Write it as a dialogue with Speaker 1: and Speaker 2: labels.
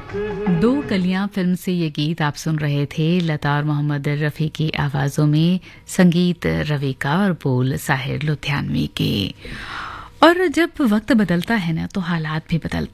Speaker 1: दो कलियां फिल्म से ये गीत आप सुन रहे थे। लता और मोहम्मद रफ़ी की आवाज़ों में, संगीत रवि का और बोल साहिर लुधियानवी के। और जब वक्त बदलता है ना तो हालात भी बदलते